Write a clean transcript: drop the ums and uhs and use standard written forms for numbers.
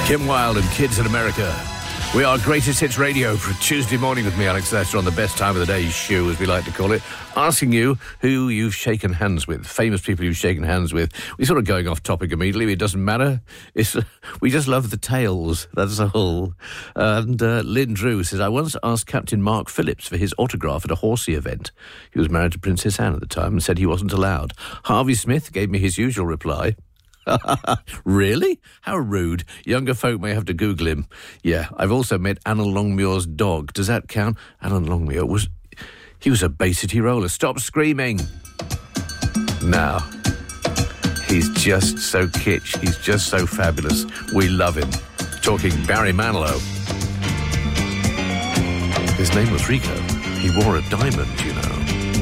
Kim Wilde and Kids in America. We are Greatest Hits Radio for Tuesday morning with me, Alex Lester, on the best time of the day show, as we like to call it, asking you who you've shaken hands with, famous people you've shaken hands with. We're sort of going off topic immediately. It doesn't matter. We just love the tales, that's all. And Lynn Drew says, I once asked Captain Mark Phillips for his autograph at a horsey event. He was married to Princess Anne at the time and said he wasn't allowed. Harvey Smith gave me his usual reply. Really? How rude. Younger folk may have to Google him. Yeah, I've also met Alan Longmuir's dog. Does that count? Alan Longmuir was a Bay City roller. Stop screaming. Now, he's just so kitsch. He's just so fabulous. We love him. Talking Barry Manilow. His name was Rico. He wore a diamond, you know.